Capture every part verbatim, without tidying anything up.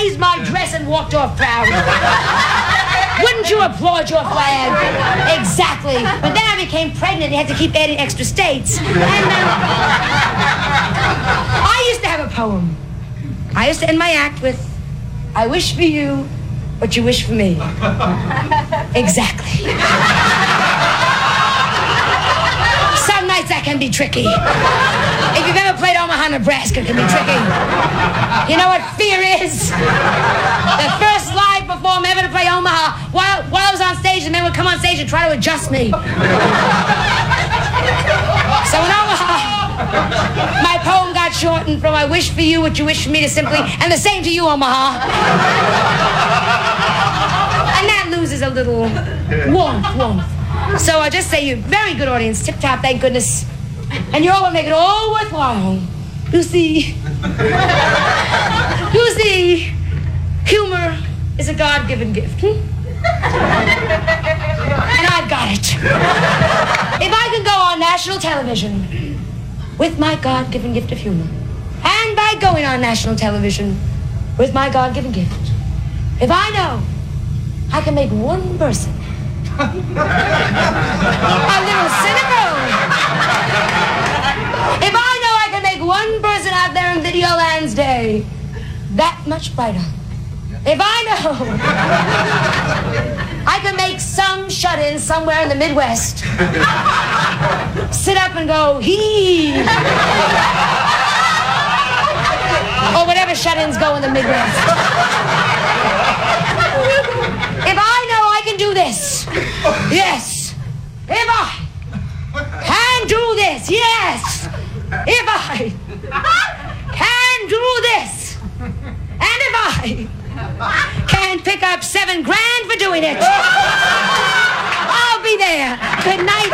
raised my dress and walked off proud. Wouldn't you applaud your flag? Exactly. But then I became pregnant and had to keep adding extra states. And um, I used to have a poem. I used to end my act with, I wish for you what you wish for me. Exactly. Some nights that can be tricky. If you've ever played Omaha, Nebraska, it can be tricky. You know what fear is? The first live performer ever to play Omaha, while, while I was on stage, the men would come on stage and try to adjust me. So in Omaha, my poem got shortened from I wish for you what you wish for me to simply, and the same to you, Omaha. And that loses a little warmth, warmth. So I just say you're a very good audience, tip-top, thank goodness. And you all will make it all worthwhile. You see, you see, humor is a God-given gift. Hmm? And I've got it. If I can go on national television with my God-given gift of humor, and by going on national television with my God-given gift, if I know I can make one person a little cynical, if I know I can make one person out there in Videoland's day that much brighter, if I know I can make some shut-in somewhere in the Midwest sit up and go, hee, or whatever shut-ins go in the Midwest. If I know I can do this, yes, if I can do this, yes, if I can do this, and if I can pick up seven grand for doing it, I'll be there. Good night.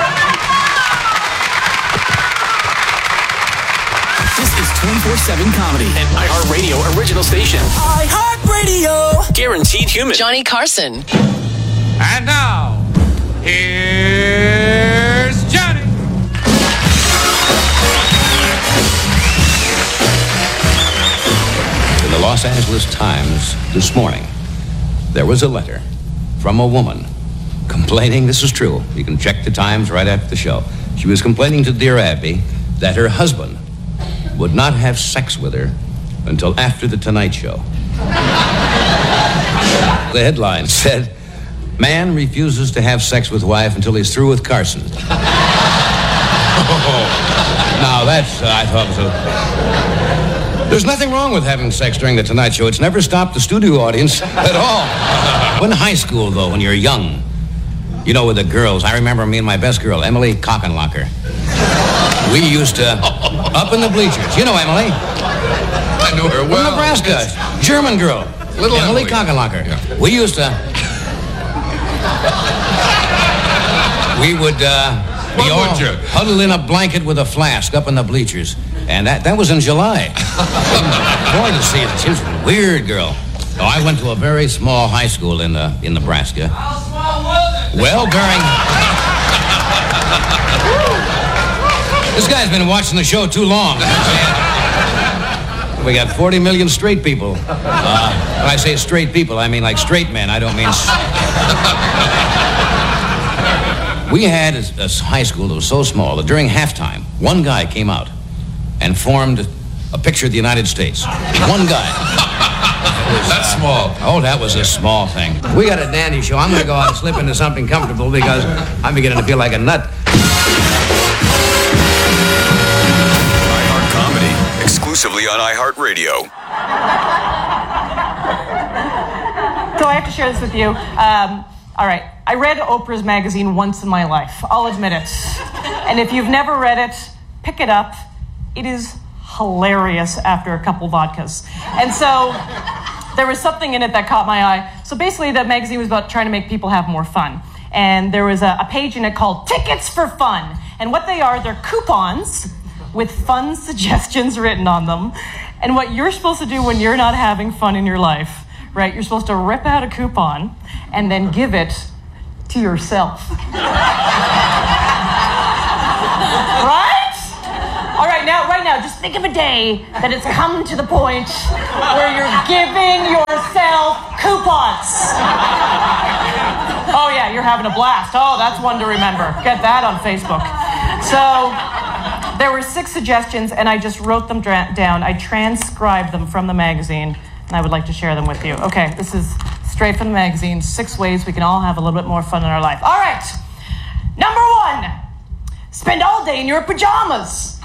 This is twenty-four seven Comedy, an iHeartRadio original station. iHeartRadio. Guaranteed human. Johnny Carson. And now, here's Johnny. In the Los Angeles Times this morning, there was a letter from a woman complaining, this is true, you can check the Times right after the show. She was complaining to Dear Abby that her husband would not have sex with her until after the Tonight Show. The headline said, man refuses to have sex with wife until he's through with Carson. Now that's, uh, I thought was a... There's nothing wrong with having sex during the Tonight Show. It's never stopped the studio audience at all. In high school, though, when you're young, you know, with the girls, I remember me and my best girl, Emily Cockenlocker. We used to, up in the bleachers. You know Emily. I know her well. From Nebraska. German girl. Little Emily Emily. Cockenlocker. Yeah. We used to... We would, uh... What we all would you? huddle in a blanket with a flask up in the bleachers. And that, that was in July. Boy, the season. She was a weird girl. Oh, I went to a very small high school in uh, in Nebraska. How small was it? Well, during... This guy's been watching the show too long. We got forty million straight people. Uh, when I say straight people, I mean like straight men. I don't mean... We had a, a high school that was so small that during halftime, one guy came out and formed a picture of the United States. One guy. Was, That's uh, small. Oh, that was a small thing. We got a dandy show. I'm going to go out and slip into something comfortable because I'm beginning to feel like a nut. iHeart Comedy, exclusively on iHeartRadio. So I have to share this with you. Um, all right. I read Oprah's magazine once in my life. I'll admit it. And if you've never read it, pick it up. It is hilarious after a couple vodkas. And so there was something in it that caught my eye. So basically that magazine was about trying to make people have more fun. And there was a, a page in it called Tickets for Fun. And what they are, they're coupons with fun suggestions written on them. And what you're supposed to do when you're not having fun in your life, right? You're supposed to rip out a coupon and then give it to yourself. Right? All right, now, right now, just think of a day that it's come to the point where you're giving yourself was. Oh, yeah, you're having a blast. Oh, that's one to remember. Get that on Facebook. So, there were six suggestions, and I just wrote them dra- down. I transcribed them from the magazine, and I would like to share them with you. Okay, this is straight from the magazine. Six ways we can all have a little bit more fun in our life. All right. Number one, spend all day in your pajamas.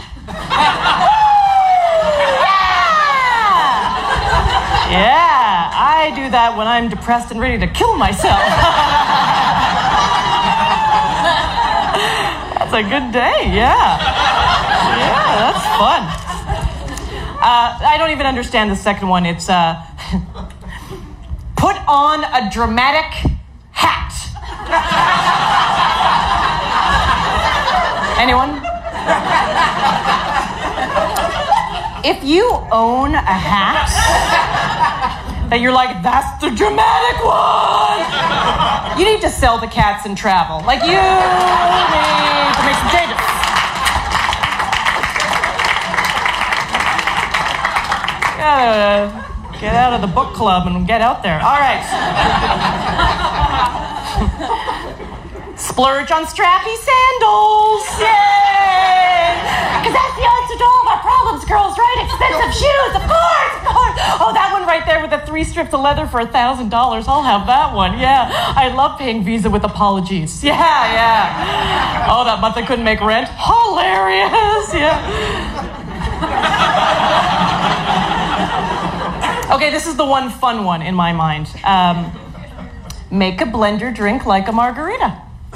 Yeah, I do that when I'm depressed and ready to kill myself. That's a good day, yeah. Yeah, that's fun. Uh, I don't even understand the second one. It's uh, put on a dramatic hat. Anyone? If you own a hat that you're like, that's the dramatic one, you need to sell the cats and travel. Like, you need to make some changes. You gotta get out of the book club and get out there. All right. Splurge on strappy sandals. Yay! Because that's the answer to all of our problems, girls, right? Expensive shoes, of course, of course. Oh, that one right there with the three strips of leather for a thousand dollars. I'll have that one. Yeah, I love paying Visa with apologies. Yeah, yeah. Oh, that month I couldn't make rent. Hilarious. Yeah. Okay, this is the one fun one in my mind. Um, make a blender drink like a margarita.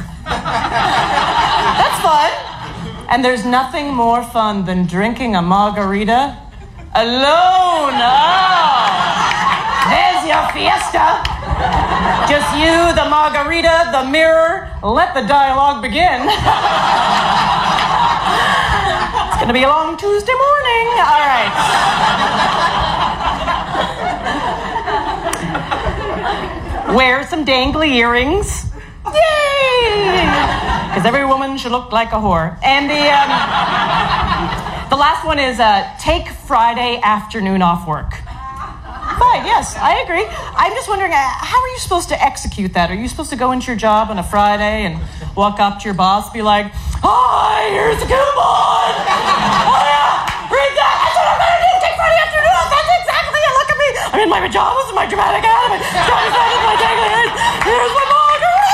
That's fun. And there's nothing more fun than drinking a margarita alone. Oh, there's your fiesta. Just you, the margarita, the mirror. Let the dialogue begin. It's going to be a long Tuesday morning. All right. Wear some dangly earrings. Yay! Because every woman should look like a whore. And the um, the last one is uh, take Friday afternoon off work. Fine, yes, I agree. I'm just wondering, uh, how are you supposed to execute that? Are you supposed to go into your job on a Friday and walk up to your boss and be like, hi, here's a coupon! Oh yeah, read that! That's what I'm going to do! Take Friday afternoon off! That's exactly it! Look at me! I'm in my pajamas and my dramatic hat and my strappy sandals and my dangly ears. Here's my margarita!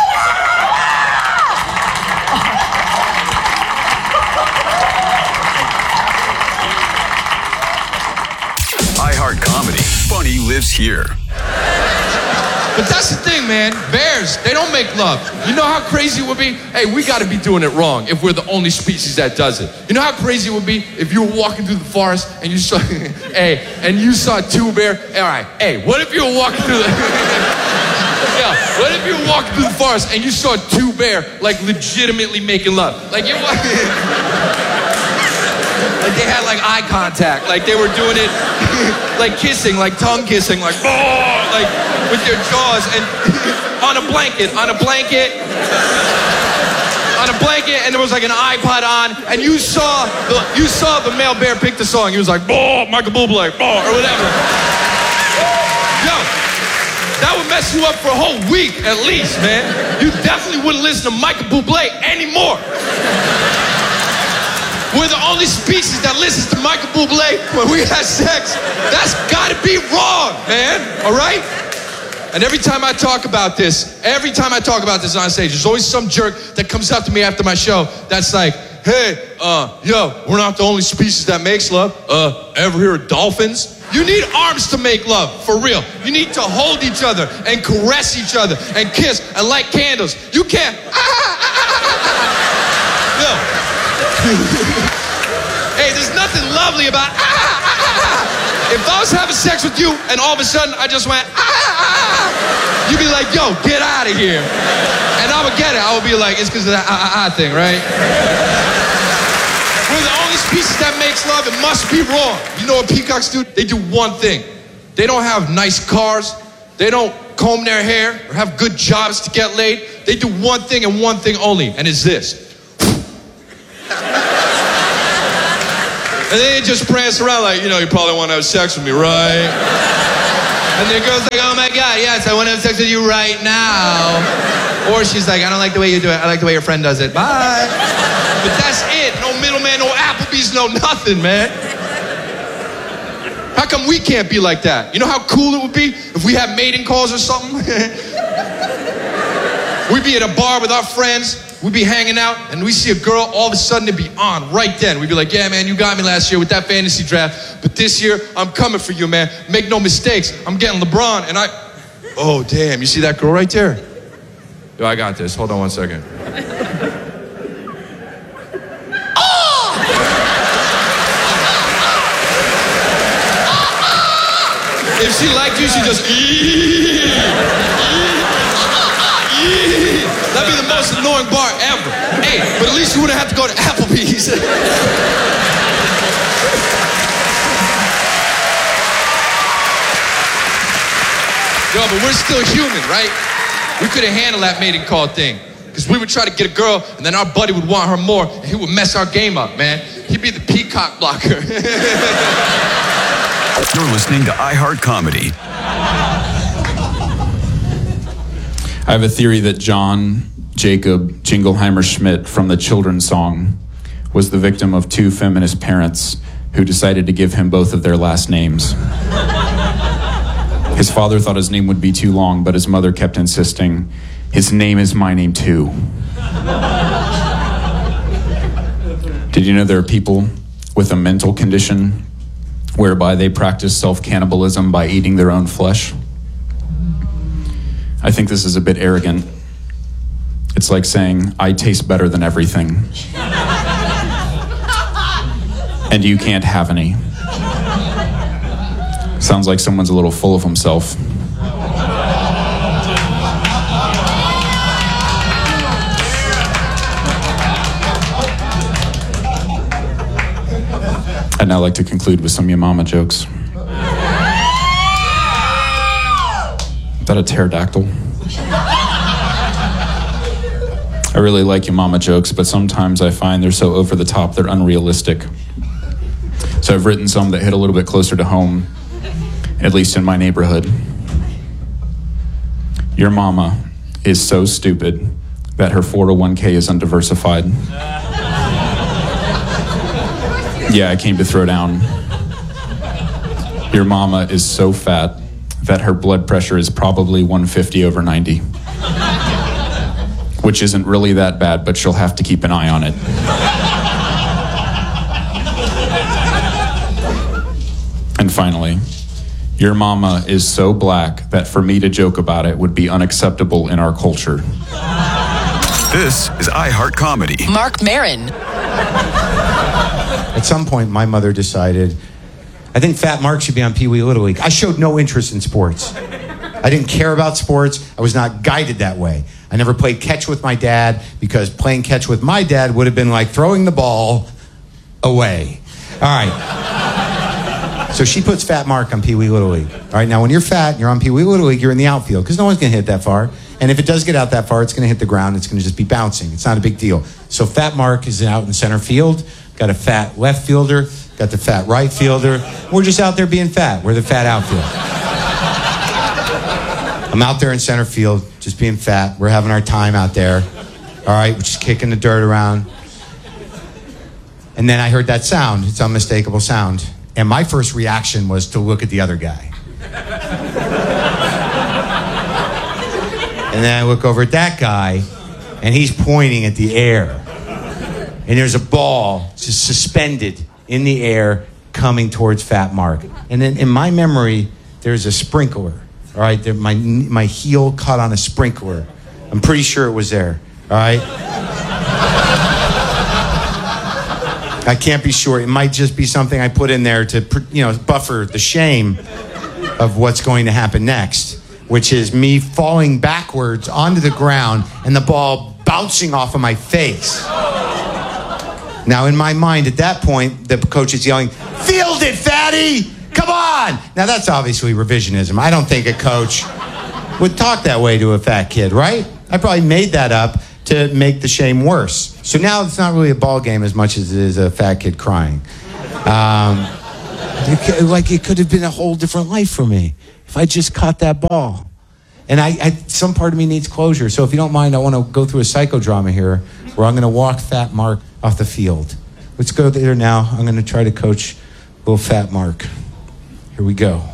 iHeart Comedy. Funny lives here. But that's the thing, man. Bears, they don't make love. You know how crazy it would be? Hey, we got to be doing it wrong if we're the only species that does it. You know how crazy it would be if you were walking through the forest and you saw, hey, and you saw two bears? All right, hey, what if you were walking through the, yeah, what if you were walking through the forest and you saw two bears like legitimately making love? Like you walk, like they had like eye contact, like they were doing it, like kissing, like tongue kissing, like oh, like with their jaws and on a blanket, on a blanket, on a blanket, and there was like an iPod on, and you saw the you saw the male bear pick the song. He was like, "Oh, Michael Bublé, oh," or whatever. Yo, that would mess you up for a whole week at least, man. You definitely wouldn't listen to Michael Bublé anymore. We're the only species that listens to Michael Bublé when we have sex. That's gotta be wrong, man, all right? And every time I talk about this, every time I talk about this on stage, there's always some jerk that comes up to me after my show that's like, hey, uh, yo, we're not the only species that makes love. Uh, ever hear of dolphins? You need arms to make love, for real. You need to hold each other and caress each other and kiss and light candles. You can't, ah, ah, ah, ah. Yo. Hey, there's nothing lovely about ah, ah, ah. If I was having sex with you and all of a sudden I just went ah, ah, you'd be like, yo, get out of here. And I would get it. I would be like, it's because of that ah, ah, ah thing, right? We're the only species that makes love. It must be wrong. You know what peacocks do? They do one thing. They don't have nice cars. They don't comb their hair or have good jobs to get laid. They do one thing and one thing only, and it's this. And then they just prance around like, you know, you probably want to have sex with me, right? And the girl's like, oh my God, yes, I want to have sex with you right now. Or she's like, I don't like the way you do it. I like the way your friend does it. Bye. But that's it. No middleman, no Applebee's, no nothing, man. How come we can't be like that? You know how cool it would be if we had mating calls or something? We'd be at a bar with our friends. We'd be hanging out, and we see a girl, all of a sudden it'd be on right then. We'd be like, yeah, man, you got me last year with that fantasy draft, but this year, I'm coming for you, man. Make no mistakes. I'm getting LeBron, and I... Oh, damn, you see that girl right there? Yo, I got this. Hold on one second. Oh! If she liked you, she just... That'd be the most annoying bar ever. Hey, but at least you wouldn't have to go to Applebee's. Yo, but we're still human, right? We couldn't handle that mating call thing. Because we would try to get a girl, and then our buddy would want her more, and he would mess our game up, man. He'd be the peacock blocker. You're listening to iHeart Comedy. I have a theory that John Jacob Jingleheimer Schmidt from the children's song was the victim of two feminist parents who decided to give him both of their last names. His father thought his name would be too long, but his mother kept insisting, his name is my name too. Did you know there are people with a mental condition whereby they practice self-cannibalism by eating their own flesh? I think this is a bit arrogant. It's like saying, I taste better than everything. And you can't have any. Sounds like someone's a little full of himself. I'd now like to conclude with some Your Mama jokes. Is that a pterodactyl? I really like Your Mama jokes, but sometimes I find they're so over the top, they're unrealistic. So I've written some that hit a little bit closer to home, at least in my neighborhood. Your mama is so stupid that her four oh one k is undiversified. Yeah, I came to throw down. Your mama is so fat that her blood pressure is probably one fifty over ninety. Which isn't really that bad, but she'll have to keep an eye on it. And finally, your mama is so black that for me to joke about it would be unacceptable in our culture. This is iHeart Comedy. Mark Maron. At some point, my mother decided, I think Fat Mark should be on Pee Wee Little League. I showed no interest in sports. I didn't care about sports. I was not guided that way. I never played catch with my dad because playing catch with my dad would have been like throwing the ball away. All right. So she puts Fat Mark on Pee Wee Little League. All right, now when you're fat and you're on Pee Wee Little League, you're in the outfield because no one's going to hit that far. And if it does get out that far, it's going to hit the ground. It's going to just be bouncing. It's not a big deal. So Fat Mark is out in center field. Got a fat left fielder. Got the fat right fielder. We're just out there being fat. We're the fat outfield. I'm out there in center field, just being fat. We're having our time out there. All right, we're just kicking the dirt around. And then I heard that sound. It's unmistakable sound. And my first reaction was to look at the other guy. And then I look over at that guy, and he's pointing at the air. And there's a ball just suspended in the air coming towards Fat Mark. And then in my memory, there's a sprinkler. All right, there, my my heel caught on a sprinkler. I'm pretty sure it was there. All right. I can't be sure. It might just be something I put in there to, you know, buffer the shame of what's going to happen next, which is me falling backwards onto the ground and the ball bouncing off of my face. Now, in my mind, at that point, the coach is yelling, "Field it, fatty! Come on!" Now, that's obviously revisionism. I don't think a coach would talk that way to a fat kid, right? I probably made that up to make the shame worse. So now it's not really a ball game as much as it is a fat kid crying. Um, it, like, it could have been a whole different life for me if I just caught that ball? And I, I, some part of me needs closure. So if you don't mind, I want to go through a psychodrama here where I'm going to walk Fat Mark off the field. Let's go there now. I'm going to try to coach little Fat Mark. Here we go.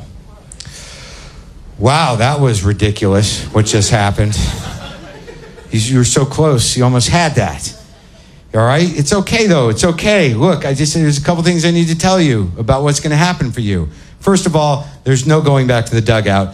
Wow, that was ridiculous, what just happened. You were so close. You almost had that. All right? It's okay, though. It's okay. Look, I just there's a couple things I need to tell you about what's going to happen for you. First of all, there's no going back to the dugout.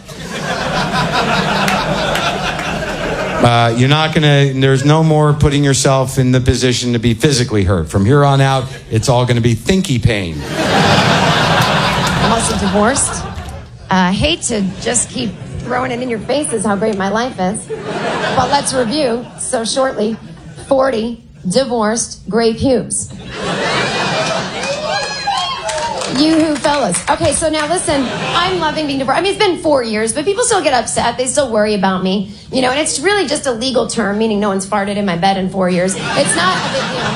Uh, you're not going to, there's no more putting yourself in the position to be physically hurt. From here on out, it's all going to be thinky pain. I'm also divorced. I uh, hate to just keep throwing it in your faces how great my life is. But let's review. So shortly, forty, divorced, gray pubes. You-hoo fellas. Okay, so now listen, I'm loving being divorced. I mean, it's been four years, but people still get upset. They still worry about me. You know, and it's really just a legal term, meaning no one's farted in my bed in four years. It's not a big deal.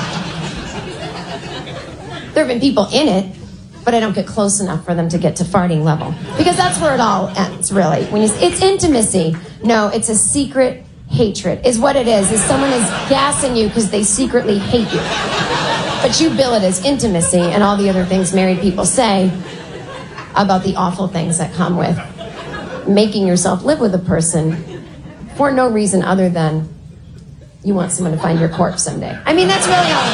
There have been people in it, but I don't get close enough for them to get to farting level. Because that's where it all ends, really. When you, it's intimacy. No, it's a secret hatred, is what it is. Is someone is gassing you because they secretly hate you. But you bill it as intimacy and all the other things married people say about the awful things that come with making yourself live with a person for no reason other than you want someone to find your corpse someday. I mean, that's really all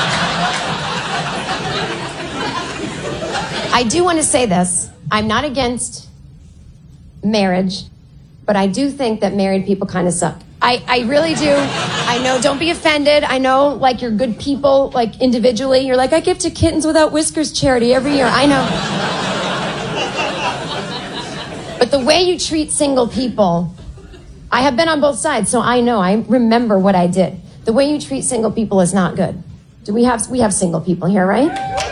it is. I do want to say this. I'm not against marriage, but I do think that married people kind of suck. I, I really do. I know, don't be offended. I know, like, you're good people, like, individually. You're like, I give to Kittens Without Whiskers charity every year. I know. But the way you treat single people, I have been on both sides, so I know. I remember what I did. The way you treat single people is not good. Do we have, we have single people here, right?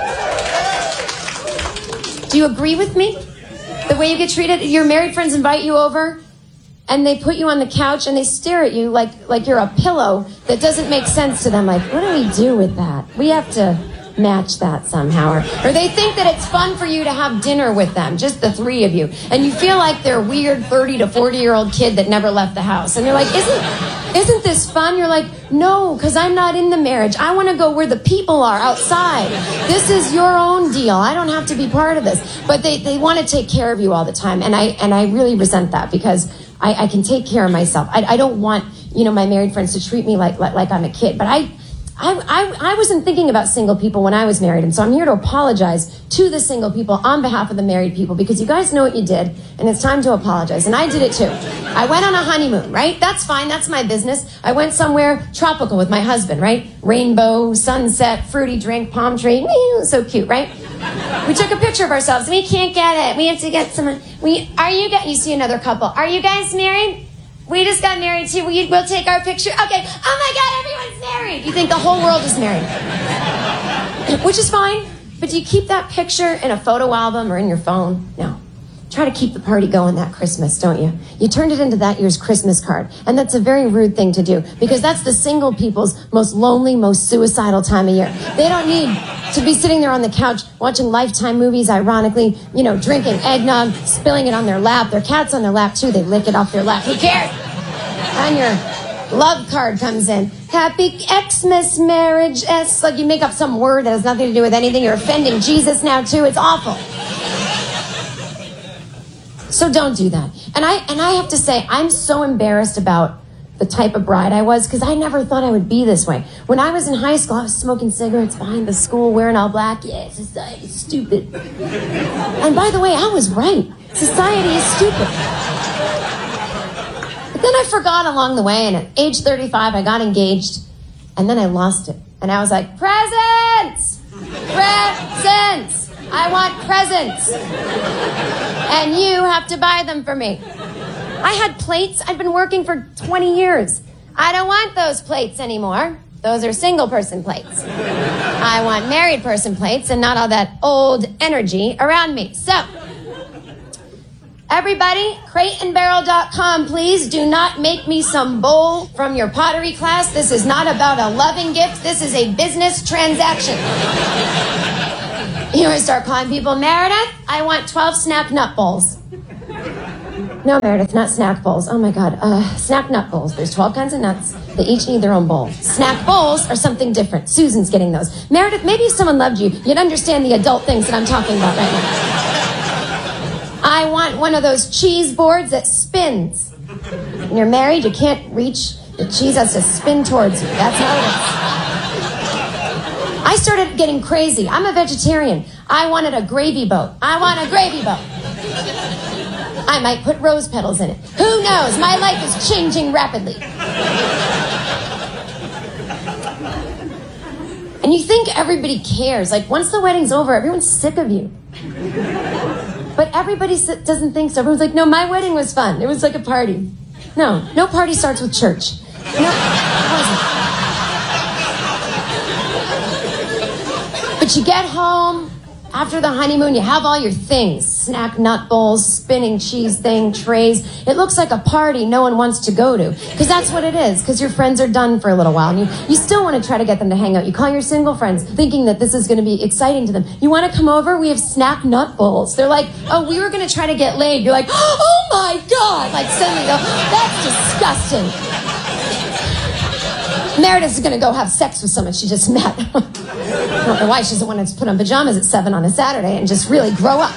Do you agree with me? The way you get treated? Your married friends invite you over, and they put you on the couch and they stare at you like, like you're a pillow that doesn't make sense to them. Like, what do we do with that? We have to match that somehow. Or, or they think that it's fun for you to have dinner with them, just the three of you. And you feel like they're a weird thirty to forty-year-old kid that never left the house. And you're like, isn't, isn't this fun? You're like, no, because I'm not in the marriage. I want to go where the people are, outside. This is your own deal. I don't have to be part of this. But they, they want to take care of you all the time. And I, and I really resent that because I, I can take care of myself. I, I don't want, you know, my married friends to treat me like, like, like I'm a kid. But I, I, I, I wasn't thinking about single people when I was married. And so I'm here to apologize to the single people on behalf of the married people because you guys know what you did. And it's time to apologize. And I did it too. I went on a honeymoon, right? That's fine. That's my business. I went somewhere tropical with my husband, right? Rainbow, sunset, fruity drink, palm tree. So cute, right? We took a picture of ourselves. We can't get it. We have to get someone. We are you guys? You see another couple. Are you guys married? We just got married too. We, we'll take our picture. Okay. Oh my God, everyone's married. You think the whole world is married, which is fine. But do you keep that picture in a photo album or in your phone? No. Try to keep the party going that Christmas, don't you? You turned it into that year's Christmas card. And that's a very rude thing to do because that's the single people's most lonely, most suicidal time of year. They don't need to be sitting there on the couch watching Lifetime movies, ironically, you know, drinking eggnog, spilling it on their lap. Their cat's on their lap too. They lick it off their lap. Who cares? And your love card comes in. Happy Xmas marriage. It's like you make up some word that has nothing to do with anything. You're offending Jesus now too. It's awful. So don't do that. And I and I have to say, I'm so embarrassed about the type of bride I was because I never thought I would be this way. When I was in high school, I was smoking cigarettes behind the school, wearing all black. Yeah, society's stupid. And by the way, I was right. Society is stupid. But then I forgot along the way, and at age thirty-five, I got engaged, and then I lost it. And I was like, presents! Presents! I want presents. And you have to buy them for me. I had plates. I'd been working for twenty years. I don't want those plates anymore. Those are single person plates. I want married person plates and not all that old energy around me. So, everybody, crate and barrel dot com, please do not make me some bowl from your pottery class. This is not about a loving gift. This is a business transaction. You want to start calling people, Meredith, I want twelve snap nut bowls. No, Meredith, not snack bowls. Oh my God. Uh, snack nut bowls. There's twelve kinds of nuts. They each need their own bowl. Snack bowls are something different. Susan's getting those. Meredith, maybe if someone loved you, you'd understand the adult things that I'm talking about right now. I want one of those cheese boards that spins. When you're married, you can't reach. The cheese has to spin towards you. That's how it is. I started getting crazy. I'm a vegetarian. I wanted a gravy boat. I want a gravy boat. I might put rose petals in it. Who knows? My life is changing rapidly. And you think everybody cares. Like, once the wedding's over, everyone's sick of you. But everybody doesn't think so. Everyone's like, no, my wedding was fun. It was like a party. No, no party starts with church. No, it wasn't. But you get home after the honeymoon, you have all your things. Snack nut bowls, spinning cheese thing, trays. It looks like a party no one wants to go to. Because that's what it is. Because your friends are done for a little while. And you, you still want to try to get them to hang out. You call your single friends thinking that this is going to be exciting to them. You want to come over? We have snack nut bowls. They're like, oh, we were going to try to get laid. You're like, oh my God. Like suddenly, go, that's disgusting. Meredith's going to go have sex with someone she just met. I don't know why she doesn't want to put on pajamas at seven on a Saturday and just really grow up.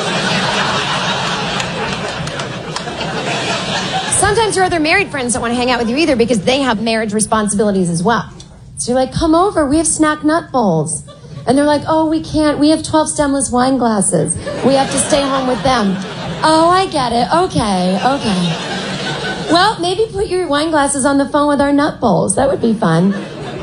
Sometimes your other married friends don't want to hang out with you either because they have marriage responsibilities as well. So you're like, come over, we have snack nut bowls. And they're like, oh, we can't, we have twelve stemless wine glasses. We have to stay home with them. Oh, I get it. Okay, okay. Well, maybe put your wine glasses on the phone with our nut bowls. That would be fun.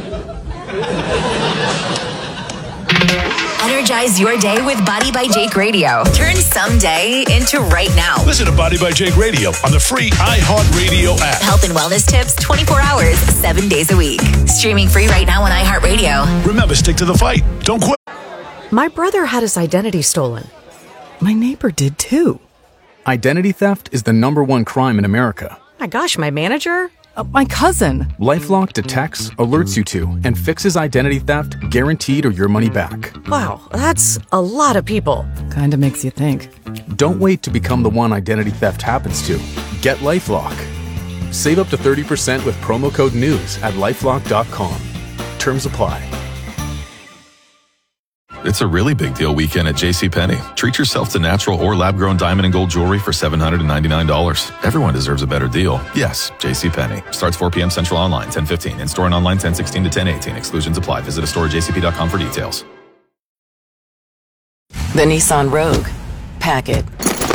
Energize your day with Body by Jake Radio. Turn someday into right now. Listen to Body by Jake Radio on the free iHeartRadio app. Health and wellness tips twenty-four hours, seven days a week. Streaming free right now on iHeartRadio. Remember, stick to the fight. Don't quit. My brother had his identity stolen. My neighbor did too. Identity theft is the number one crime in America. My gosh, my manager? Uh, my cousin. LifeLock detects, alerts you to, and fixes identity theft guaranteed or your money back. Wow, that's a lot of people. Kinda makes you think. Don't wait to become the one identity theft happens to. Get LifeLock. Save up to thirty percent with promo code NEWS at lifelock dot com. Terms apply. It's a really big deal weekend at JCPenney. Treat yourself to natural or lab-grown diamond and gold jewelry for seven hundred ninety-nine dollars. Everyone deserves a better deal. Yes, JCPenney. Starts four p.m. Central online, ten fifteen. In-store and online, ten sixteen to ten eighteen. Exclusions apply. Visit a store at j c p dot com for details. The Nissan Rogue. Pack it.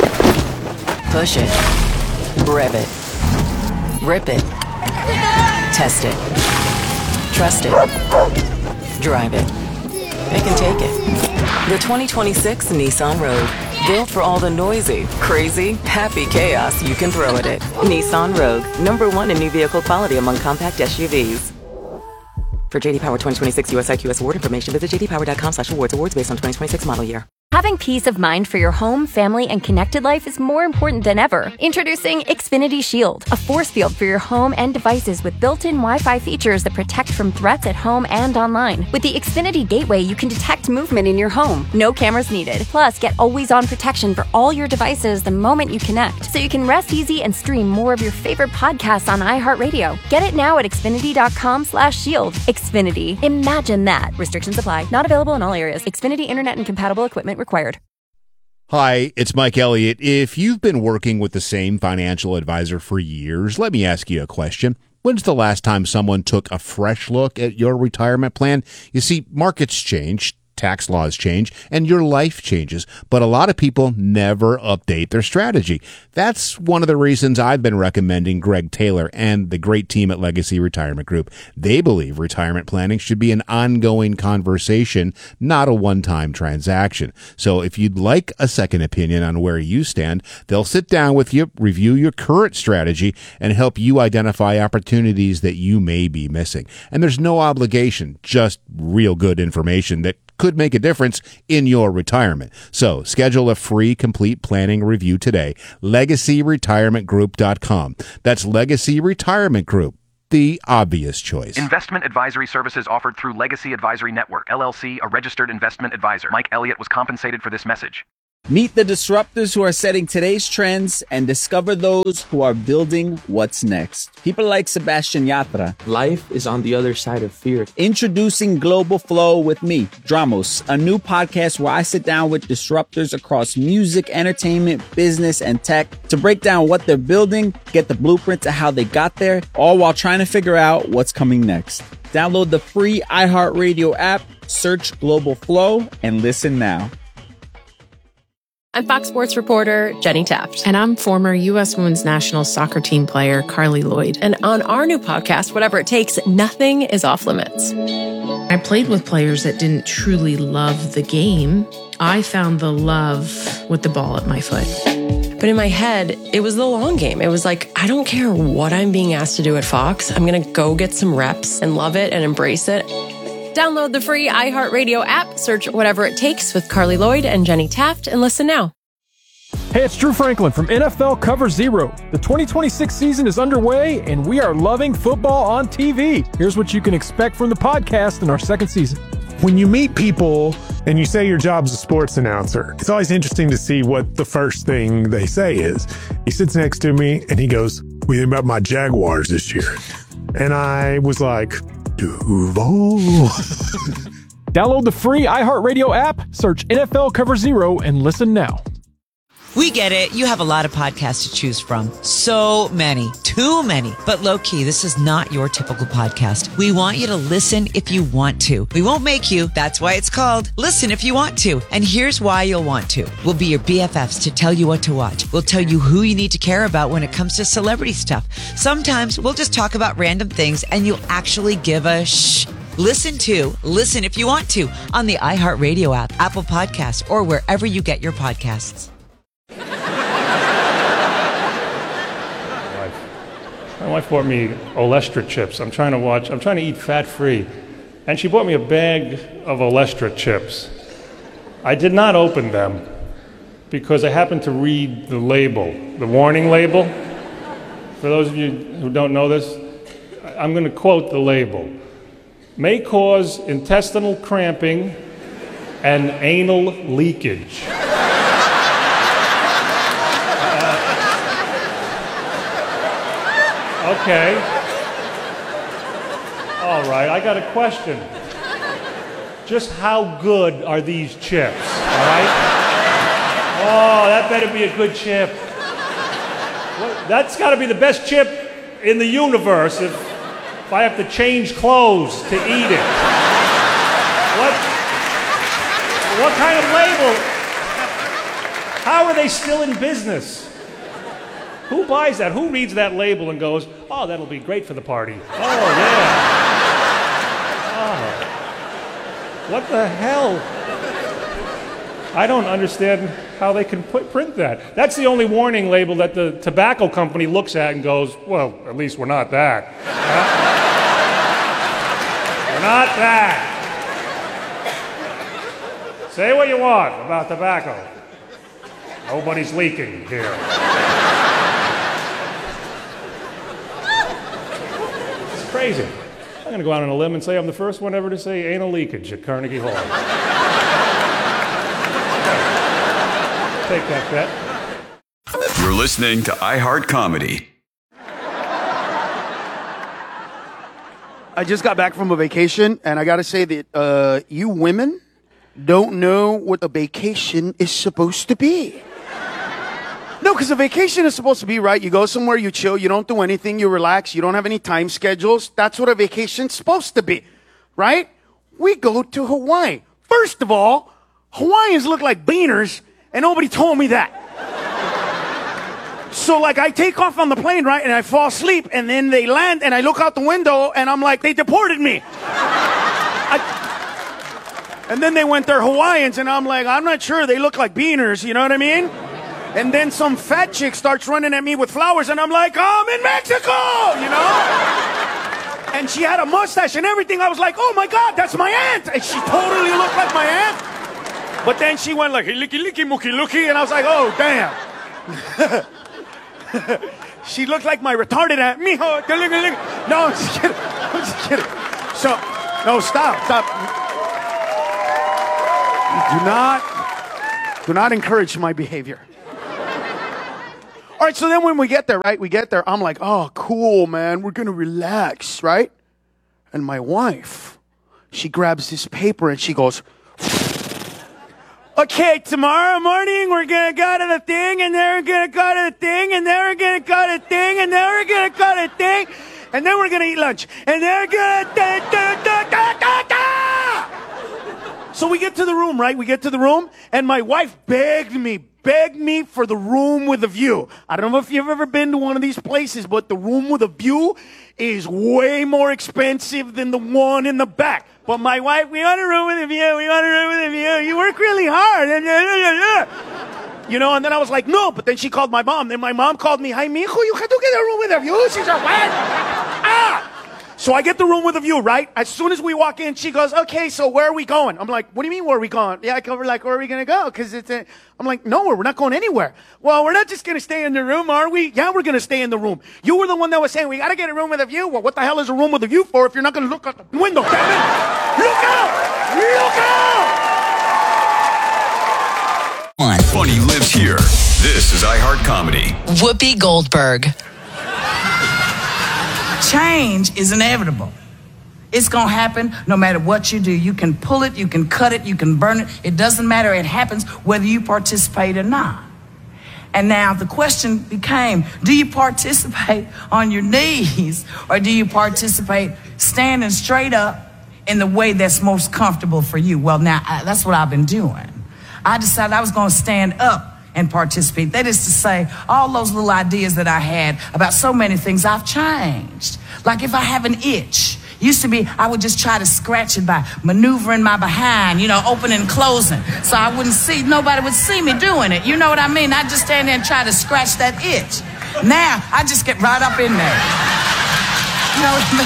Push it. Rev it. Rip it. Test it. Trust it. Drive it. It can take it. The twenty twenty-six Nissan Rogue. Built for all the noisy, crazy, happy chaos you can throw at it. Nissan Rogue. Number one in new vehicle quality among compact S U Vs. For J D Power twenty twenty-six U S I Q S award information, visit j d power dot com slash awards. Awards based on twenty twenty-six model year. Having peace of mind for your home, family, and connected life is more important than ever. Introducing Xfinity Shield, a force field for your home and devices with built-in Wi-Fi features that protect from threats at home and online. With the Xfinity Gateway, you can detect movement in your home. No cameras needed. Plus, get always-on protection for all your devices the moment you connect, so you can rest easy and stream more of your favorite podcasts on iHeartRadio. Get it now at xfinity dot com slash shield. Xfinity. Imagine that. Restrictions apply. Not available in all areas. Xfinity Internet and compatible equipment required. Hi, it's Mike Elliott. If you've been working with the same financial advisor for years, let me ask you a question. When's the last time someone took a fresh look at your retirement plan? You see, markets change, tax laws change, and your life changes, but a lot of people never update their strategy. That's one of the reasons I've been recommending Greg Taylor and the great team at Legacy Retirement Group. They believe retirement planning should be an ongoing conversation, not a one-time transaction. So if you'd like a second opinion on where you stand, they'll sit down with you, review your current strategy, and help you identify opportunities that you may be missing. And there's no obligation, just real good information that could make a difference in your retirement. So schedule a free complete planning review today. legacy retirement group dot com. That's Legacy Retirement Group, the obvious choice. Investment advisory services offered through Legacy Advisory Network, L L C, a registered investment advisor. Mike Elliott was compensated for this message. Meet the disruptors who are setting today's trends and discover those who are building what's next. People like Sebastian Yatra. Life is on the other side of fear. Introducing Global Flow with me, Dramos, a new podcast where I sit down with disruptors across music, entertainment, business, and tech to break down what they're building, get the blueprint to how they got there, all while trying to figure out what's coming next. Download the free iHeartRadio app, search Global Flow, and listen now. I'm Fox Sports reporter Jenny Taft. And I'm former U S Women's National Soccer Team player Carly Lloyd. And on our new podcast, Whatever It Takes, nothing is off limits. I played with players that didn't truly love the game. I found the love with the ball at my foot. But in my head, it was the long game. It was like, I don't care what I'm being asked to do at Fox. I'm going to go get some reps and love it and embrace it. Download the free iHeartRadio app, search Whatever It Takes with Carly Lloyd and Jenny Taft, and listen now. Hey, it's Drew Franklin from N F L Cover Zero. The twenty twenty-six season is underway, and we are loving football on T V. Here's what you can expect from the podcast in our second season. When you meet people and you say your job's a sports announcer, it's always interesting to see what the first thing they say is. He sits next to me, and he goes, "What do you think about my Jaguars this year?" And I was like, Duval. Download the free iHeartRadio app, search N F L Cover Zero, and listen now. We get it. You have a lot of podcasts to choose from. So many. Too many. But low-key, this is not your typical podcast. We want you to listen if you want to. We won't make you. That's why it's called Listen If You Want To. And here's why you'll want to. We'll be your B F Fs to tell you what to watch. We'll tell you who you need to care about when it comes to celebrity stuff. Sometimes we'll just talk about random things and you'll actually give a shh. Listen to Listen If You Want To on the iHeartRadio app, Apple Podcasts, or wherever you get your podcasts. My wife bought me Olestra chips. I'm trying to watch, I'm trying to eat fat-free. And she bought me a bag of Olestra chips. I did not open them because I happened to read the label, the warning label. For those of you who don't know this, I'm going to quote the label. May cause intestinal cramping and anal leakage. Okay. All right, I got a question. Just how good are these chips, all right? Oh, that better be a good chip. What, that's got to be the best chip in the universe if, if I have to change clothes to eat it. What, what kind of label? How are they still in business? Who buys that? Who reads that label and goes, oh, that'll be great for the party? Oh, yeah. Oh. What the hell? I don't understand how they can put, print that. That's the only warning label that the tobacco company looks at and goes, well, at least we're not that. Huh? We're not that. Say what you want about tobacco. Nobody's leaking here. Crazy. I'm going to go out on a limb and say I'm the first one ever to say anal leakage at Carnegie Hall. Take that bet. You're listening to iHeart Comedy. I just got back from a vacation, and I got to say that uh, you women don't know what a vacation is supposed to be. No, because a vacation is supposed to be, right? You go somewhere, you chill, you don't do anything, you relax, you don't have any time schedules. That's what a vacation's supposed to be, right? We go to Hawaii. First of all, Hawaiians look like beaners, and nobody told me that. So, like, I take off on the plane, right, and I fall asleep, and then they land, and I look out the window, and I'm like, they deported me. I, and then they went, they're Hawaiians, and I'm like, I'm not sure, they look like beaners, you know what I mean? And then some fat chick starts running at me with flowers, and I'm like, I'm in Mexico, you know? And she had a mustache and everything. I was like, oh my God, that's my aunt. And she totally looked like my aunt. But then she went like, licky, licky, mookie, looky. And I was like, oh, damn. She looked like my retarded aunt. Mijo, no, I'm just kidding. I'm just kidding. So, no, stop, stop. Do not Do not encourage my behavior. All right, so then when we get there, right, we get there, I'm like, oh, cool, man, we're going to relax, right? And my wife, she grabs this paper and she goes, okay, tomorrow morning we're going to go to the thing, and then we're going to go to the thing, and then we're going to go to the thing, and then we're going to go to the thing, and then we're going to eat lunch, and then we're going to da, da, da, da, da, da. So we get to the room, right? We get to the room, and my wife begged me, begged me for the room with a view. I don't know if you've ever been to one of these places, but the room with a view is way more expensive than the one in the back. But my wife, we want a room with a view, we want a room with a view. You work really hard. You know, and then I was like, no. But then she called my mom. Then my mom called me, hi, mijo, you have to get a room with a view. She's like, what? Ah! So I get the room with a view, right? As soon as we walk in, she goes, okay, so where are we going? I'm like, what do you mean where are we going? Yeah, I cover like, where are we going to go? Because it's a, I'm like, nowhere. We're not going anywhere. Well, we're not just going to stay in the room, are we? Yeah, we're going to stay in the room. You were the one that was saying, we got to get a room with a view. Well, what the hell is a room with a view for if you're not going to look out the window? Damn it! Look out! Look out! Funny lives here. This is iHeart Comedy. Whoopi Goldberg. Change is inevitable. It's going to happen no matter what you do. You can pull it, you can cut it, you can burn it. It doesn't matter. It happens whether you participate or not. And now the question became, do you participate on your knees or do you participate standing straight up in the way that's most comfortable for you? Well, now I, that's what I've been doing. I decided I was going to stand up and participate. That is to say, all those little ideas that I had about so many things, I've changed. Like if I have an itch, used to be I would just try to scratch it by maneuvering my behind, you know, opening and closing, so I wouldn't see, nobody would see me doing it. You know what I mean? I'd just stand there and try to scratch that itch. Now, I just get right up in there. You know what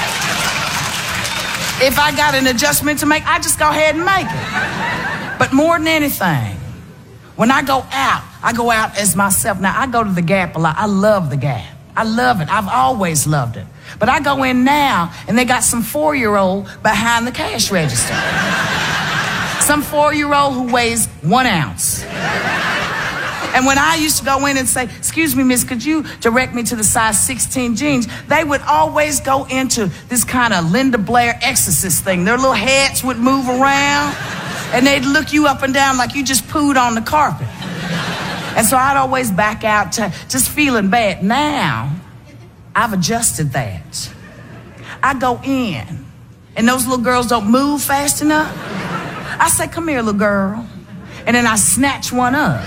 I mean? If I got an adjustment to make, I just go ahead and make it. But more than anything, when I go out, I go out as myself. Now, I go to the Gap a lot. I love the Gap. I love it. I've always loved it. But I go in now, and they got some four-year-old behind the cash register. Some four-year-old who weighs one ounce. And when I used to go in and say, excuse me, miss, could you direct me to the size sixteen jeans? They would always go into this kind of Linda Blair exorcist thing. Their little heads would move around. And they'd look you up and down like you just pooed on the carpet. And so I'd always back out to just feeling bad. Now, I've adjusted that. I go in, and those little girls don't move fast enough. I say, come here, little girl. And then I snatch one up.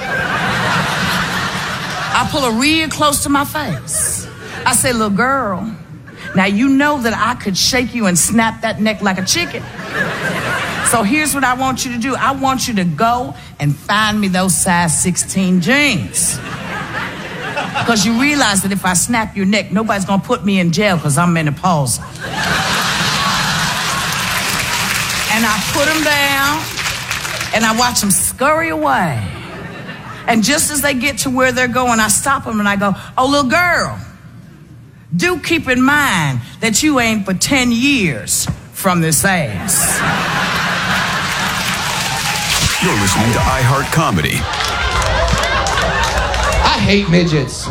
I pull her real close to my face. I say, little girl, now you know that I could shake you and snap that neck like a chicken. So here's what I want you to do. I want you to go and find me those size sixteen jeans. Because you realize that if I snap your neck, nobody's going to put me in jail because I'm menopausal. And I put them down, and I watch them scurry away. And just as they get to where they're going, I stop them and I go, oh, little girl, do keep in mind that you ain't but ten years from this ass. You're listening to iHeart Comedy. I hate midgets.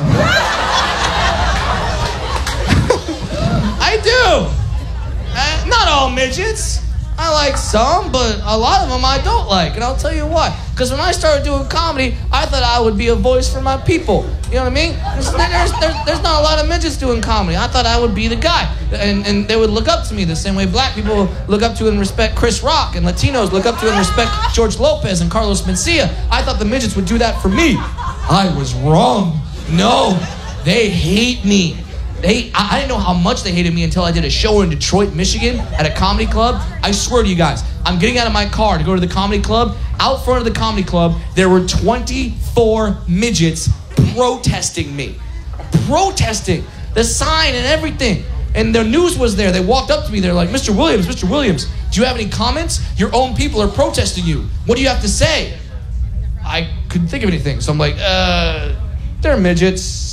I do. Uh, not all midgets. I like some, but a lot of them I don't like, and I'll tell you why. Because when I started doing comedy, I thought I would be a voice for my people. You know what I mean? There's, there's, there's, there's not a lot of midgets doing comedy. I thought I would be the guy, and, and they would look up to me the same way black people look up to and respect Chris Rock, and Latinos look up to and respect George Lopez and Carlos Mencia. I thought the midgets would do that for me. I was wrong. No, they hate me. They, I, I didn't know how much they hated me until I did a show in Detroit, Michigan at a comedy club. I swear to you guys, I'm getting out of my car to go to the comedy club. Out front of the comedy club, there were twenty-four midgets protesting me. Protesting. The sign and everything. And the news was there. They walked up to me. They're like, Mister Williams, Mister Williams, do you have any comments? Your own people are protesting you. What do you have to say? I couldn't think of anything. So I'm like, uh, they're midgets.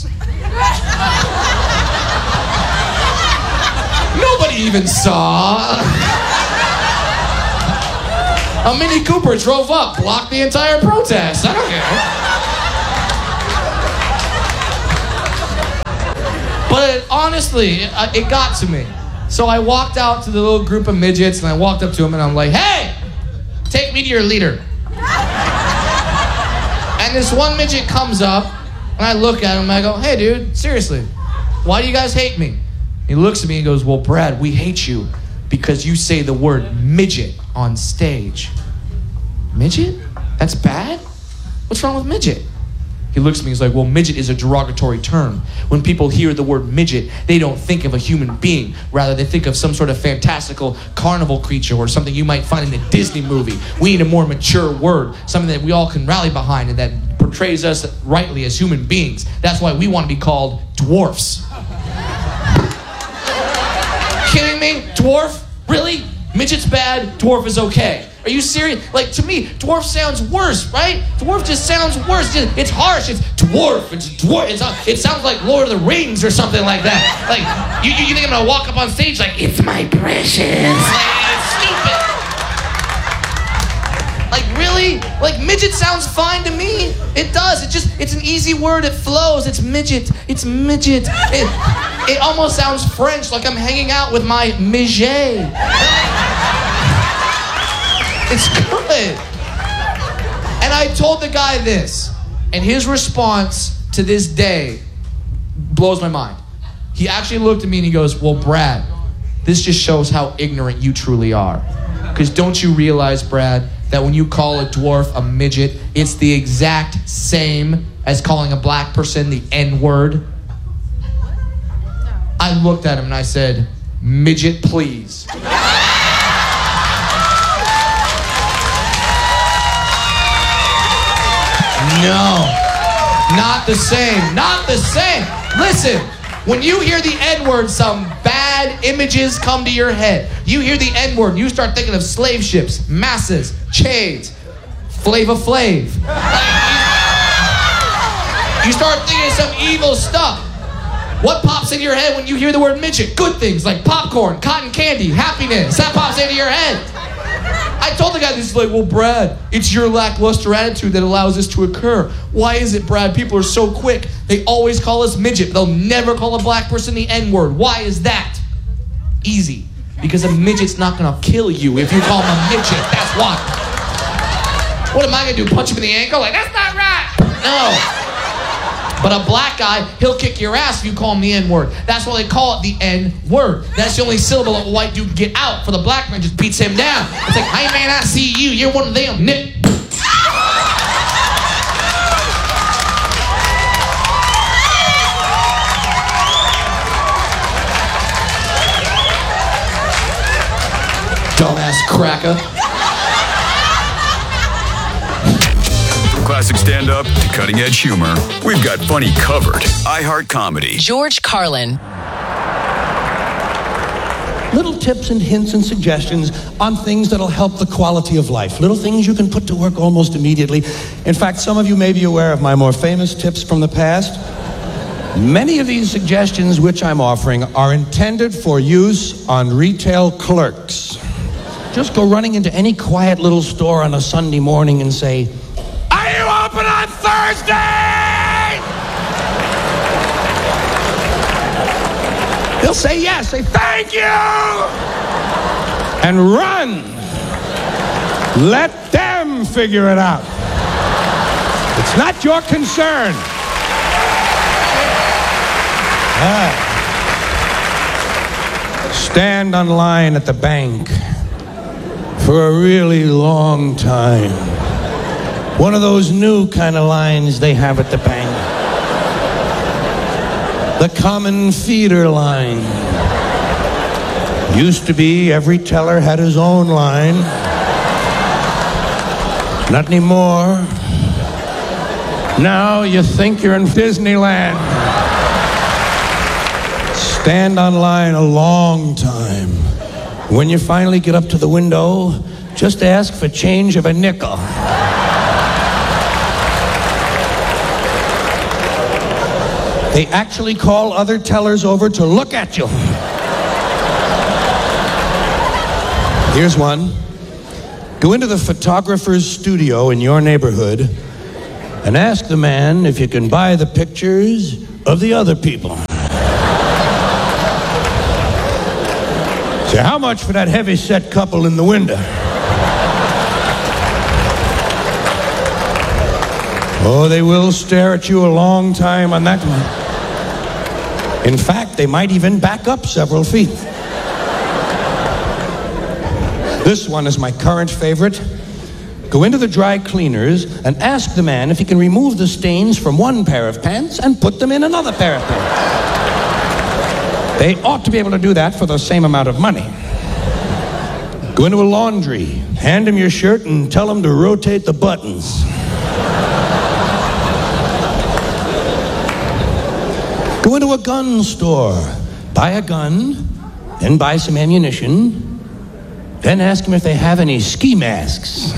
Nobody even saw. A Mini Cooper drove up, blocked the entire protest. I don't care. But honestly, it, it got to me. So I walked out to the little group of midgets, and I walked up to them, and I'm like, hey, take me to your leader. And this one midget comes up, and I look at him, and I go, hey, dude, seriously, why do you guys hate me? He looks at me and goes, well, Brad, we hate you because you say the word midget on stage. Midget? That's bad? What's wrong with midget? He looks at me, he's like, well, midget is a derogatory term. When people hear the word midget, they don't think of a human being. Rather, they think of some sort of fantastical carnival creature or something you might find in a Disney movie. We need a more mature word, something that we all can rally behind and that portrays us rightly as human beings. That's why we want to be called dwarfs. Kidding me? Dwarf? Really? Midget's bad, dwarf is okay. Are you serious? Like, to me, dwarf sounds worse, right? Dwarf just sounds worse. It's harsh. It's dwarf. It's dwarf. It's, it sounds like Lord of the Rings or something like that. Like, you, you think I'm gonna walk up on stage like, it's my precious. Like, it's stupid. Like, really? Like, midget sounds fine to me. It does. It just, it's an easy word. It flows. It's midget. It's midget. It, it almost sounds French, like I'm hanging out with my midget. It's good. And I told the guy this, and his response to this day blows my mind. He actually looked at me and he goes, well, Brad, this just shows how ignorant you truly are. Because don't you realize, Brad, that when you call a dwarf a midget, it's the exact same as calling a black person the N-word? I looked at him and I said, midget, please. No, not the same, not the same. Listen, when you hear the N-word, some bad images come to your head. You hear the N-word, and you start thinking of slave ships, masses, chains, Flava Flav. You start thinking of some evil stuff. What pops into your head when you hear the word midget? Good things like popcorn, cotton candy, happiness. That pops into your head. I told the guy this, is like, well, Brad, it's your lackluster attitude that allows this to occur. Why is it, Brad? People are so quick. They always call us midget. They'll never call a black person the N-word. Why is that? Easy. Because a midget's not going to kill you if you call him a midget. That's why. What am I going to do, punch him in the ankle? Like, that's not right. No. But a black guy, he'll kick your ass if you call him the N-word. That's why they call it the N-word. That's the only syllable a white dude can get out. For the black man, just beats him down. It's like, hey man, I see you. You're one of them. Nip. Dumbass cracker. Classic stand-up to cutting-edge humor, we've got funny covered. iHeart Comedy. George Carlin. Little tips and hints and suggestions on things that'll help the quality of life. Little things you can put to work almost immediately. In fact, some of you may be aware of my more famous tips from the past. Many of these suggestions which I'm offering are intended for use on retail clerks. Just go running into any quiet little store on a Sunday morning and say, "Are you open on Thursday?" They'll say yes, say thank you, and run. Let them figure it out. It's not your concern. Ah. Stand on line at the bank for a really long time. One of those new kind of lines they have at the bank. The common feeder line. Used to be every teller had his own line. Not anymore. Now you think you're in Disneyland. Stand on line a long time. When you finally get up to the window, just ask for change of a nickel. They actually call other tellers over to look at you. Here's one. Go into the photographer's studio in your neighborhood and ask the man if you can buy the pictures of the other people. Say, how much for that heavy-set couple in the window? Oh, they will stare at you a long time on that one. In fact, they might even back up several feet. This one is my current favorite. Go into the dry cleaners and ask the man if he can remove the stains from one pair of pants and put them in another pair of pants. They ought to be able to do that for the same amount of money. Go into a laundry, hand him your shirt and tell him to rotate the buttons. Go into a gun store, buy a gun, then buy some ammunition, then ask them if they have any ski masks.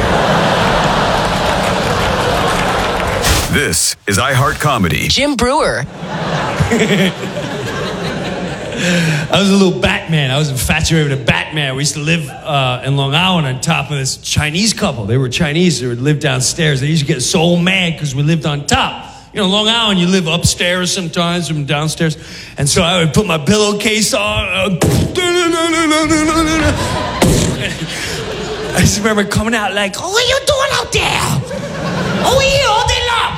This is iHeart Comedy. Jim Brewer. I was a little Batman. I was infatuated with Batman. We used to live uh, in Long Island on top of this Chinese couple. They were Chinese. They would live downstairs. They used to get so mad because we lived on top. You know, Long Island, you live upstairs sometimes from downstairs. And so I would put my pillowcase on. Uh, I just remember coming out like, oh, what are you doing out there? Oh, yeah, all day long.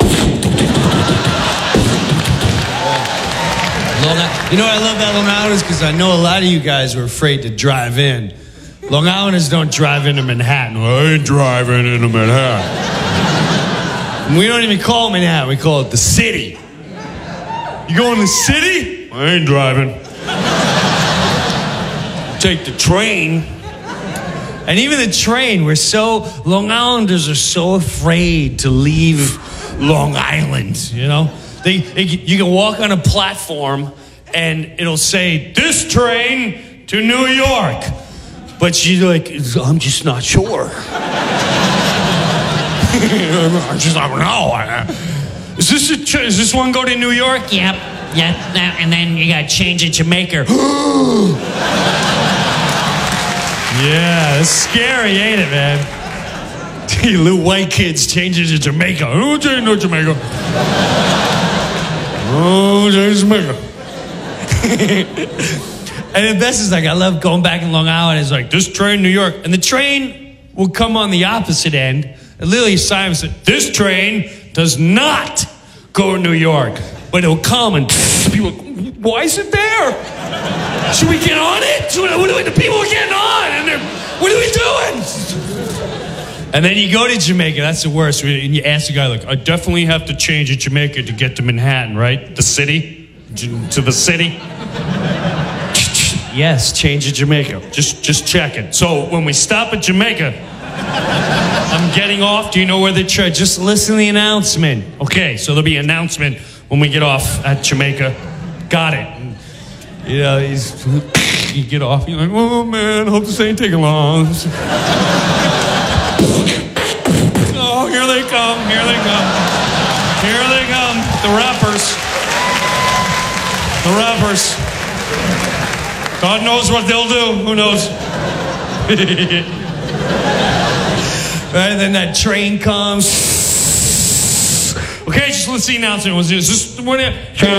Long Island. You know what I love about Long Island is because I know a lot of you guys were afraid to drive in. Long Islanders don't drive into Manhattan. Well, I ain't driving into Manhattan. We don't even call it Manhattan. We call it the city. You going to the city? I ain't driving. Take the train. And even the train, we're so, Long Islanders are so afraid to leave Long Island, you know? They, they, you can walk on a platform and it'll say, this train to New York. But you're like, I'm just not sure. I just don't know. Is this a, is this one go to New York? Yep. Yep. And then you got to change at Jamaica. Yeah, it's scary, ain't it, man? You little white kids changing to Jamaica. Oh, change to Jamaica. Oh, change to Jamaica. And the best is like, I love going back in Long Island. It's like, this train, New York. And the train will come on the opposite end. And Lily Simon said, this train does not go to New York. But it'll come and people, why is it there? Should we get on it? What are we, the people are getting on? And they're, what are we doing? And then you go to Jamaica. That's the worst. And you ask the guy, like, I definitely have to change at Jamaica to get to Manhattan, right? The city? To the city? Yes, change at Jamaica. Just, just check it. So when we stop at Jamaica, I'm getting off. Do you know where the train? Just listen to the announcement. Okay, so there'll be an announcement when we get off at Jamaica. Got it. And, you know, he's, you get off. You're like, oh man, hope this ain't taking long. Oh, here they come. Here they come. Here they come. The rappers. The rappers. God knows what they'll do. Who knows? Right, and then that train comes. Okay, just let's see the announcement. Was this just what it?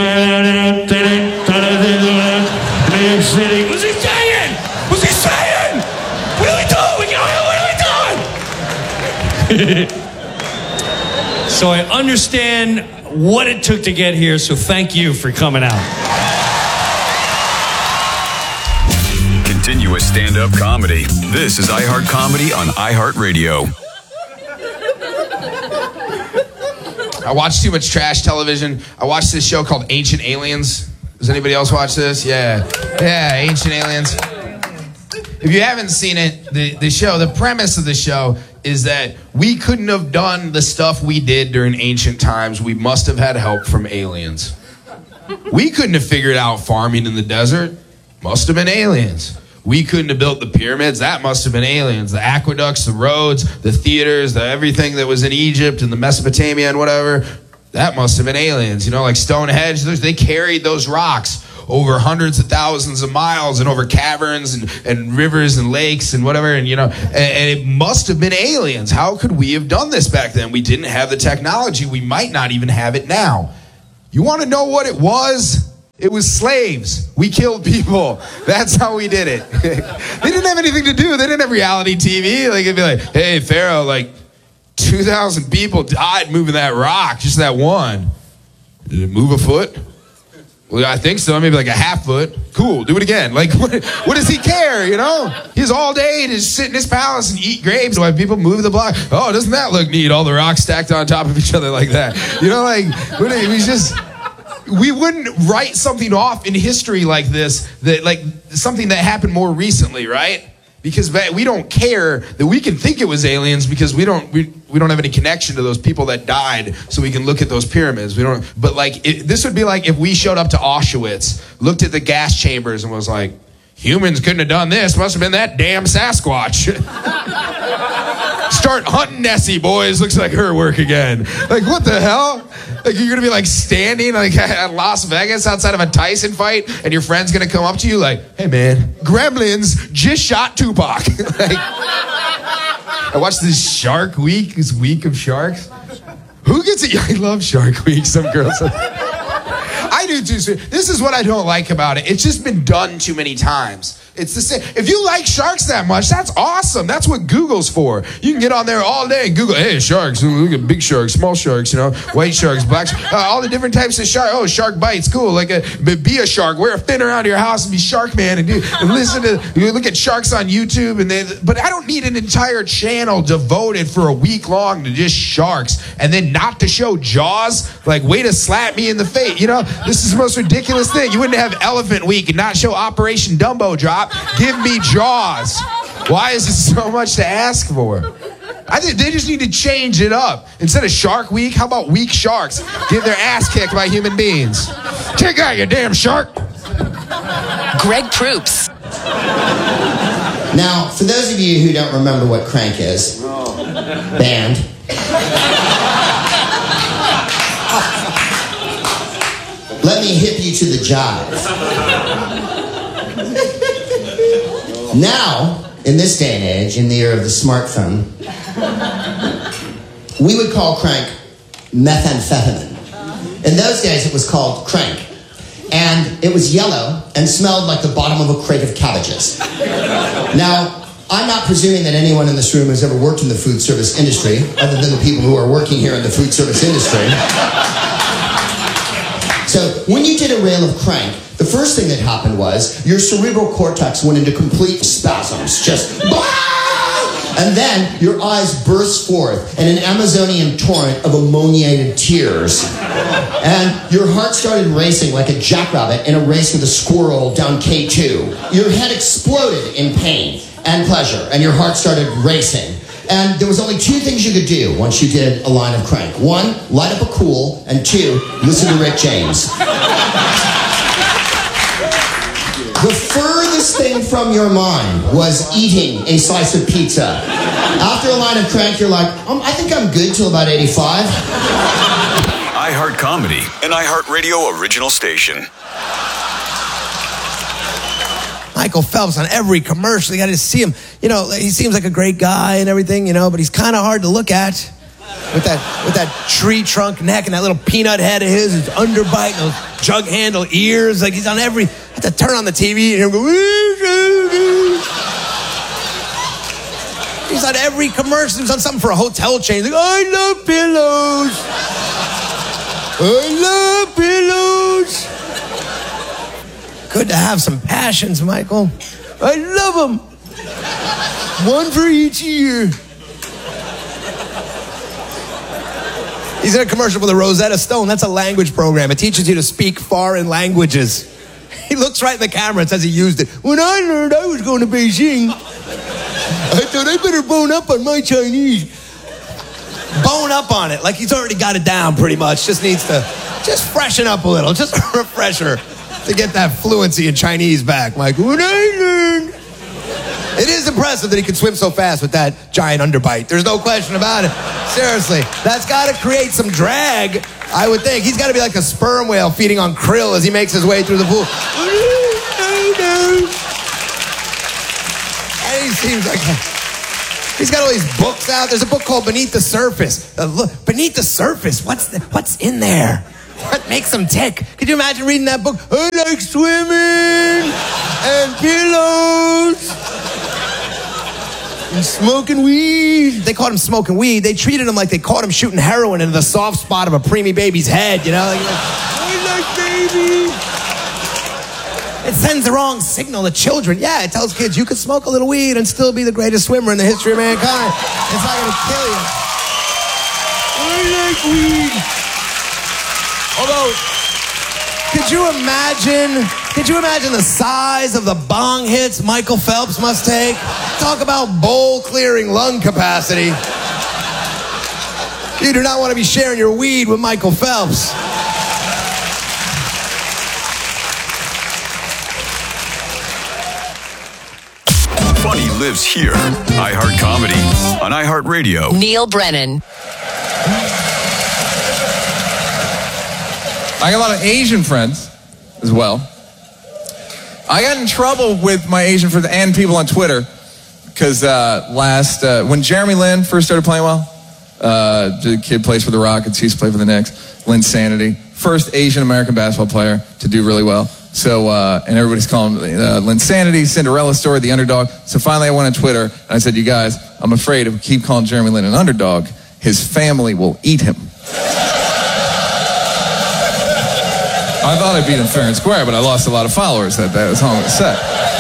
What's he saying? What's he saying? What are we doing? What are we doing? So I understand what it took to get here, so thank you for coming out. Continuous stand-up comedy. This is iHeart Comedy on iHeartRadio. I watch too much trash television. I watched this show called Ancient Aliens. Does anybody else watch this? Yeah. Yeah, Ancient Aliens. If you haven't seen it, the, the show, the premise of the show is that we couldn't have done the stuff we did during ancient times. We must have had help from aliens. We couldn't have figured out farming in the desert. Must have been aliens. We couldn't have built the pyramids. That must have been aliens. The aqueducts, the roads, the theaters, the everything that was in Egypt and the Mesopotamia and whatever. That must have been aliens. You know, like Stonehenge, they carried those rocks. over hundreds of thousands of miles and over caverns and, and rivers and lakes and whatever. And, you know, and, and it must have been aliens. How could we have done this back then? We didn't have the technology. We might not even have it now. You want to know what it was? It was slaves. We killed people. That's how we did it. They didn't have anything to do. They didn't have reality T V. Like, it'd be like, hey, Pharaoh, like, two thousand people died moving that rock, just that one. Did it move a foot? Well, I think so. Maybe like a half foot. Cool, do it again. Like, what, what does he care, you know? He's all day to sit in his palace and eat grapes while people move the block. Oh, doesn't that look neat? All the rocks stacked on top of each other like that. You know, like, it was just... We wouldn't write something off in history like this, that like something that happened more recently, right? Because we don't care that we can think it was aliens because we don't we, we don't have any connection to those people that died, so we can look at those pyramids. We don't. But like it, this would be like if we showed up to Auschwitz, looked at the gas chambers, and was like, humans couldn't have done this. Must have been that damn Sasquatch. Start hunting Nessie, boys. Looks like her work again. Like, what the hell? Like, you're gonna be like standing like at Las Vegas outside of a Tyson fight, and your friend's gonna come up to you like, hey man, Gremlins just shot Tupac. Like, I watched this Shark Week, this week of sharks. Who gets it? I love Shark Week. Some girls. I do too. This is what I don't like about it. It's just been done too many times. It's the same. If you like sharks that much, that's awesome. That's what Google's for. You can get on there all day and Google, hey, sharks. Look at big sharks, small sharks, you know, white sharks, black sharks, uh, all the different types of sharks. Oh, shark bites, cool. Like, a, be a shark. Wear a fin around your house and be Shark Man and, do, and listen to, you look at sharks on YouTube. And they, but I don't need an entire channel devoted for a week long to just sharks and then not to show Jaws. Like, way to slap me in the face. You know, this is the most ridiculous thing. You wouldn't have Elephant Week and not show Operation Dumbo Drop. Give me Jaws. Why is it so much to ask for? I think they just need to change it up. Instead of Shark Week, how about Weak Sharks? Get their ass kicked by human beings. Take out your damn shark. Greg Proops. Now, for those of you who don't remember what Crank is, band. Let me hip you to the jive. Now, in this day and age, in the era of the smartphone, we would call Crank methamphetamine. In those days, it was called Crank. And it was yellow and smelled like the bottom of a crate of cabbages. Now, I'm not presuming that anyone in this room has ever worked in the food service industry, other than the people who are working here in the food service industry. So, when you did a rail of Crank, the first thing that happened was your cerebral cortex went into complete spasms, just blah! And then your eyes burst forth in an Amazonian torrent of ammoniated tears. And your heart started racing like a jackrabbit in a race with a squirrel down K two. Your head exploded in pain and pleasure, and your heart started racing. And there was only two things you could do once you did a line of Crank. One, light up a cool, and two, listen to Rick James. The furthest thing from your mind was eating a slice of pizza. After a line of Crank, you're like, um, I think I'm good till about eighty-five. iHeart Comedy, an iHeart Radio original station. Michael Phelps on every commercial. You got to see him. You know, he seems like a great guy and everything, you know, but he's kind of hard to look at. With that with that tree trunk neck and that little peanut head of his, his underbite, and those jug handle ears. Like, he's on every... I have to turn on the T V and hear him go... He's on every commercial. He's on something for a hotel chain. He's like, I love pillows. I love pillows. Good to have some passions, Michael. I love them. One for each year. He's in a commercial for the Rosetta Stone. That's a language program. It teaches you to speak foreign languages. He looks right in the camera and says he used it. When I learned I was going to Beijing, I thought I better bone up on my Chinese. Bone up on it. Like, he's already got it down pretty much. Just needs to just freshen up a little. Just a refresher to get that fluency in Chinese back. Like, when I learned It is impressive that he can swim so fast with that giant underbite. There's no question about it. Seriously, that's got to create some drag, I would think. He's got to be like a sperm whale feeding on krill as he makes his way through the pool. And he seems like a, he's got all these books out. There's a book called Beneath the Surface. Uh, look, Beneath the Surface. What's the, what's in there? What makes him tick? Could you imagine reading that book? I like swimming and pillows and smoking weed. They called him smoking weed. They treated him like they caught him shooting heroin into the soft spot of a preemie baby's head, you know? Like, I like baby. It sends the wrong signal to children. Yeah, it tells kids you could smoke a little weed and still be the greatest swimmer in the history of mankind. It's not going to kill you. I like weed. Although, could you imagine, could you imagine the size of the bong hits Michael Phelps must take? Talk about bowl-clearing lung capacity. You do not want to be sharing your weed with Michael Phelps. Funny lives here. iHeart Comedy on iHeartRadio. Neil Brennan. I got a lot of Asian friends as well. I got in trouble with my Asian friends and people on Twitter because uh, last, uh, when Jeremy Lin first started playing well, uh, the kid plays for the Rockets, he used to play for the Knicks, Linsanity, first Asian American basketball player to do really well. So, uh, and everybody's calling him uh, Linsanity, Cinderella story, the underdog. So finally I went on Twitter and I said, you guys, I'm afraid if we keep calling Jeremy Lin an underdog, his family will eat him. I thought I beat him fair and square, but I lost a lot of followers that day. That's all I'm going to say.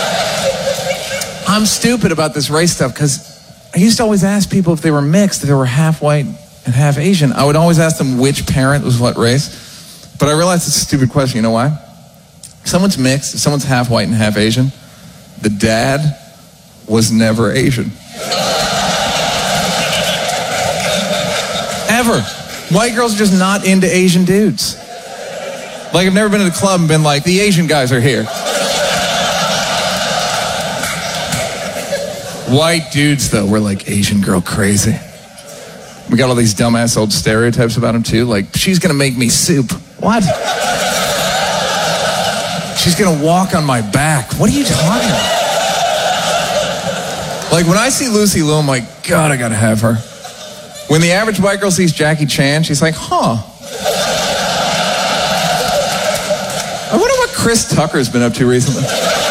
I'm stupid about this race stuff because I used to always ask people if they were mixed, if they were half white and half Asian. I would always ask them which parent was what race. But I realized it's a stupid question. You know why? If someone's mixed, if someone's half white and half Asian, the dad was never Asian. Ever. White girls are just not into Asian dudes. Like, I've never been to the club and been like, the Asian guys are here. White dudes, though, we're like Asian girl crazy. We got all these dumbass old stereotypes about them, too. Like, she's going to make me soup. What? She's going to walk on my back. What are you talking about? Like, when I see Lucy Liu, I'm like, God, I got to have her. When the average white girl sees Jackie Chan, she's like, huh. I wonder what Chris Tucker's been up to recently.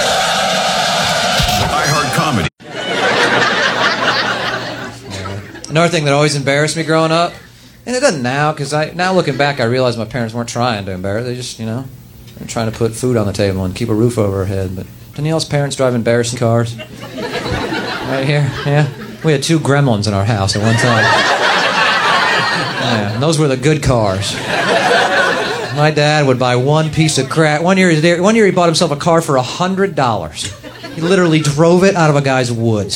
iHeart Comedy. Another thing that always embarrassed me growing up, and it doesn't now, because I now looking back, I realize my parents weren't trying to embarrass. They just, you know, they're trying to put food on the table and keep a roof over our head. But Danielle's parents drive embarrassing cars. Right here, yeah. We had two Gremlins in our house at one time. Yeah, and those were the good cars. My dad would buy one piece of crap. One year, one year he bought himself a car for a hundred dollars. He literally drove it out of a guy's woods.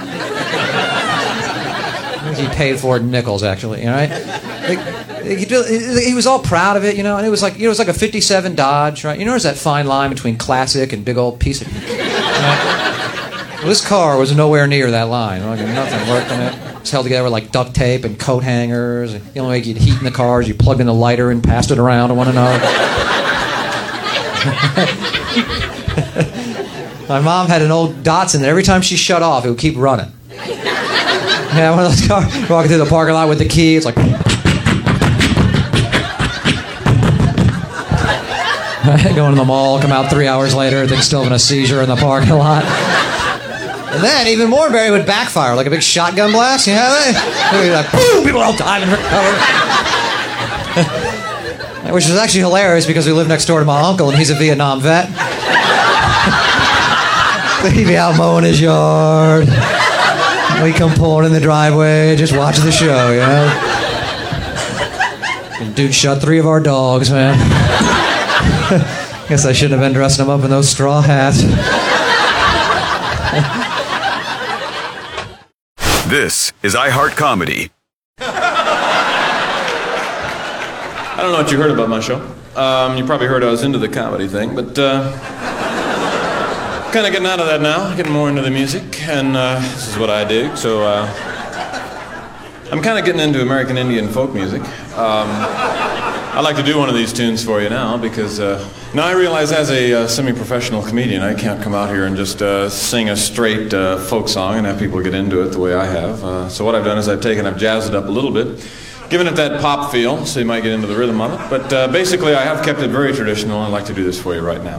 He paid for it in nickels, actually. You know, right? Like, he, he was all proud of it, you know. And it was like, you know, it was like a fifty-seven Dodge, right? You know, there's that fine line between classic and big old piece of. You know? Well, this car was nowhere near that line. Like, nothing worked in it. It's held together with like duct tape and coat hangers. The only way you'd heat in the car is you plugged in a lighter and passed it around to one another. My mom had an old Datsun that every time she shut off, it would keep running. Yeah, one of those cars walking through the parking lot with the key. It's like. Going to the mall, come out three hours later, things still having a seizure in the parking lot. And then, even more, Barry would backfire like a big shotgun blast. You know, they, they'd be like, boom, people all die and recover. Which was actually hilarious because we live next door to my uncle and he's a Vietnam vet. So he'd be out mowing his yard. We come pulling in the driveway, just watch the show, you know. And dude shot three of our dogs, man. Guess I shouldn't have been dressing them up in those straw hats. This is iHeart Comedy. I don't know what you heard about my show. Um, you probably heard I was into the comedy thing, but uh, kind of getting out of that now, getting more into the music, and uh, this is what I dig. So uh, I'm kind of getting into American Indian folk music. Um, I'd like to do one of these tunes for you now because uh, now I realize as a uh, semi-professional comedian, I can't come out here and just uh, sing a straight uh, folk song and have people get into it the way I have. Uh, so what I've done is I've taken, I've jazzed it up a little bit, given it that pop feel, so you might get into the rhythm of it. But uh, basically, I have kept it very traditional, and I'd like to do this for you right now.